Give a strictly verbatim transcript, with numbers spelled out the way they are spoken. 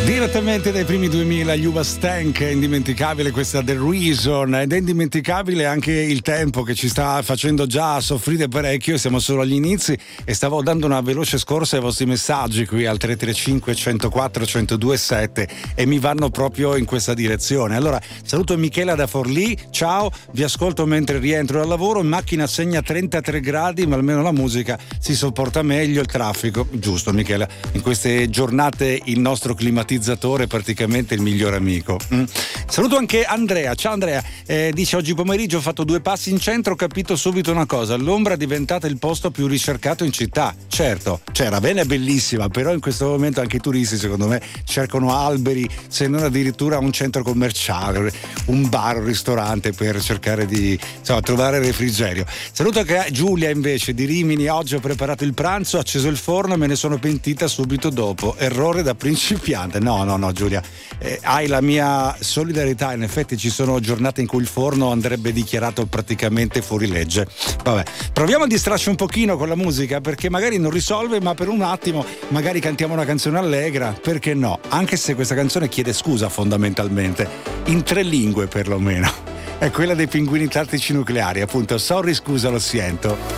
Direttamente dai primi duemila, Yuba Stank, è indimenticabile questa The Reason, ed è indimenticabile anche il tempo che ci sta facendo già soffrire parecchio. Siamo solo agli inizi e stavo dando una veloce scorsa ai vostri messaggi qui al tre tre cinque, centoquattro, centodue sette e mi vanno proprio in questa direzione. Allora, saluto Michela da Forlì, ciao, vi ascolto mentre rientro dal lavoro, in macchina segna trentatré gradi, ma almeno la musica si sopporta meglio, il traffico, giusto Michela, in queste giornate il nostro climatizzatore è praticamente il miglior amico. Mm. Saluto anche Andrea, ciao Andrea, eh, dice oggi pomeriggio ho fatto due passi in centro, ho capito subito una cosa, l'ombra è diventata il posto più ricercato in città. Certo, cioè Ravenna è bellissima, però in questo momento anche i turisti secondo me cercano alberi, se non addirittura un centro commerciale, un bar, un ristorante per cercare di insomma, trovare refrigerio. Saluto anche Giulia invece di Rimini, oggi ho preparato il pranzo, ho acceso il forno e me ne sono pentita subito dopo, errore da principiante. No, no, no, Giulia, eh, hai la mia solidarietà. In effetti ci sono giornate in cui il forno andrebbe dichiarato praticamente fuori legge. Vabbè, proviamo a distrarci un pochino con la musica, perché magari non risolve, ma per un attimo magari cantiamo una canzone allegra, perché no? Anche se questa canzone chiede scusa fondamentalmente, in tre lingue perlomeno. È quella dei Pinguini Tattici Nucleari, appunto. Sorry, scusa, lo siento.